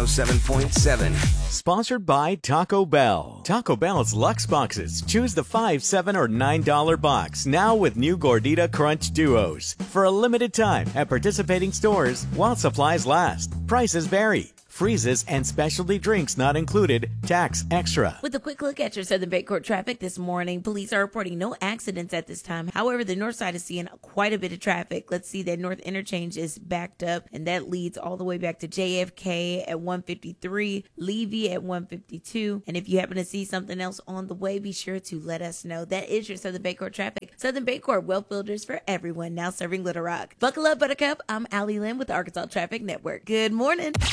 107.7. Sponsored by Taco Bell. Taco Bell's Luxe Boxes. Choose the $5, $7, or $9 box. Now with new Gordita Crunch Duos. For a limited time at participating stores while supplies last. Prices vary. Freezes and specialty drinks not included. Tax extra. With a quick look at your Southern Bayport traffic this morning, police are reporting no accidents at this time. However, the north side is seeing quite a bit of traffic. Let's see that North Interchange is backed up, and that leads all the way back to JFK at 153, Levy at 152. And if you happen to see something else on the way, be sure to let us know. That is your Southern Bayport traffic. Southern Bayport, wealth builders for everyone, now serving Little Rock. Buckle up, Buttercup. I'm Allie Lynn with the Arkansas Traffic Network. Good morning.